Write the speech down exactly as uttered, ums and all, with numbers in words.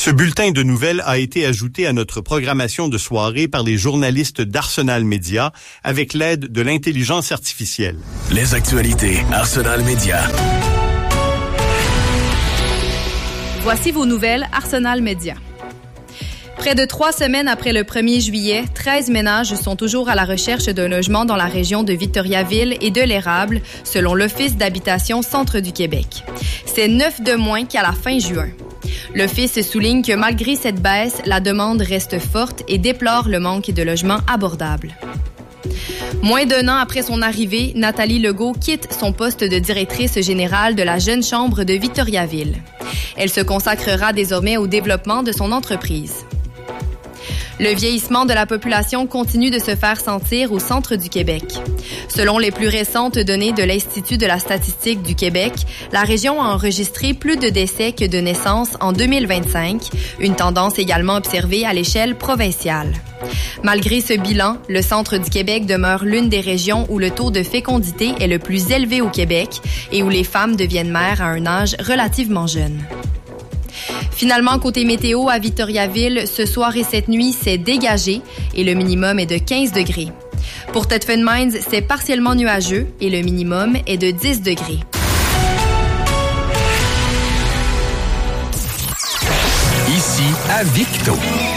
Ce bulletin de nouvelles a été ajouté à notre programmation de soirée par les journalistes d'Arsenal Média avec l'aide de l'intelligence artificielle. Les actualités Arsenal Média. Voici vos nouvelles Arsenal Média. Près de trois semaines après le premier juillet, treize ménages sont toujours à la recherche d'un logement dans la région de Victoriaville et de l'Érable, selon l'Office d'habitation Centre du Québec. C'est neuf de moins qu'à la fin juin. L'Office souligne que malgré cette baisse, la demande reste forte et déplore le manque de logements abordables. Moins d'un an après son arrivée, Nathalie Legault quitte son poste de directrice générale de la Jeune Chambre de Victoriaville. Elle se consacrera désormais au développement de son entreprise. Le vieillissement de la population continue de se faire sentir au centre du Québec. Selon les plus récentes données de l'Institut de la statistique du Québec, la région a enregistré plus de décès que de naissances en deux mille vingt-cinq, une tendance également observée à l'échelle provinciale. Malgré ce bilan, le centre du Québec demeure l'une des régions où le taux de fécondité est le plus élevé au Québec et où les femmes deviennent mères à un âge relativement jeune. Finalement, côté météo, à Victoriaville, ce soir et cette nuit, c'est dégagé et le minimum est de quinze degrés. Pour Thetford Mines, c'est partiellement nuageux et le minimum est de dix degrés. Ici, à Victo.